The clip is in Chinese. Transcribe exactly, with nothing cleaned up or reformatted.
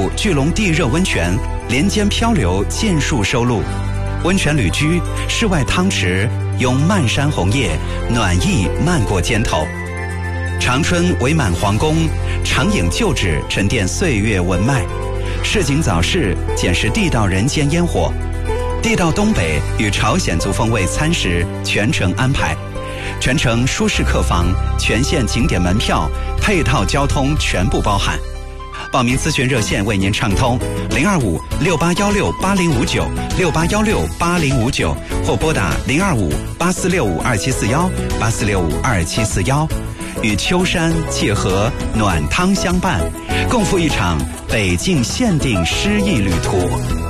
府巨龙地热温泉连间漂流尽数收录。温泉旅居，室外汤池，拥漫山红叶，暖意漫过肩头。长春伪满皇宫，长影旧址，沉淀岁月文脉。市井早市，捡拾地道人间烟火。地道东北与朝鲜族风味餐食全程安排，全程舒适客房，全线景点门票，配套交通全部包含。报名咨询热线为您畅通零二五六八幺六八零五九六八幺六八零五九，或拨打零二五八四六五二七四幺八四六五二七四幺，与秋山沏河，暖汤相伴，共赴一场北境限定诗意旅途。